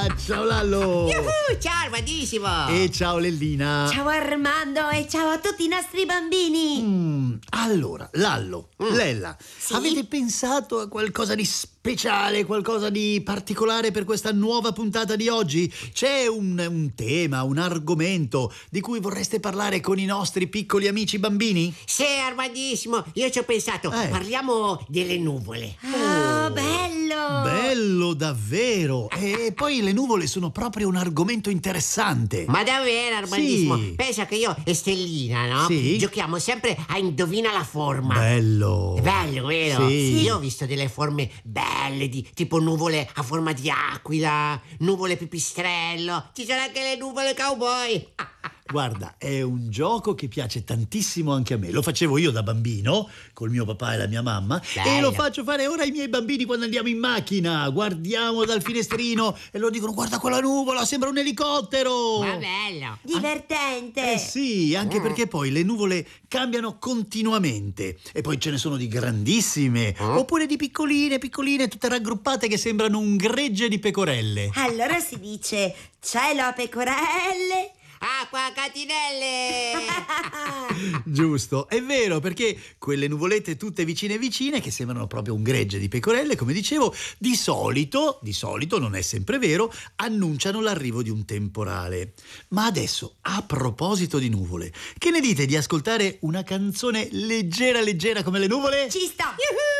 Ciao Lallo! Ciao Armandissimo! E ciao Lellina! Ciao Armando e ciao a tutti i nostri bambini! Allora, Lallo, Lella, Sì? avete pensato a qualcosa di speciale, qualcosa di particolare per questa nuova puntata di oggi? C'è un tema, un argomento di cui vorreste parlare con i nostri piccoli amici bambini? Sì, Armandissimo, io ci ho pensato, parliamo delle nuvole. Oh, bello! Bello, davvero! E poi le nuvole sono proprio un argomento interessante. Ma davvero, Armandissimo? Sì. Pensa che io e Stellina, no? Sì? Giochiamo sempre a indovina la forma. Bello! È bello, vero? Sì. Io ho visto delle forme belle, tipo nuvole a forma di aquila, nuvole pipistrello, ci sono anche le nuvole cowboy. Guarda, è un gioco che piace tantissimo anche a me. Lo facevo io da bambino, col mio papà e la mia mamma, Bello. e lo faccio fare ora ai miei bambini quando andiamo in macchina. Guardiamo dal finestrino e loro dicono: guarda quella nuvola, sembra un elicottero! Ma bello! Divertente! Eh sì, anche perché poi le nuvole cambiano continuamente e poi ce ne sono di grandissime oppure di piccoline, tutte raggruppate che sembrano un gregge di pecorelle. Allora si dice cielo a pecorelle. Acqua a catinelle! Giusto, è vero, perché quelle nuvolette tutte vicine che sembrano proprio un gregge di pecorelle, come dicevo, di solito, non è sempre vero, annunciano l'arrivo di un temporale. Ma adesso, a proposito di nuvole, che ne dite di ascoltare una canzone leggera come le nuvole? Ci sto! Yuhu!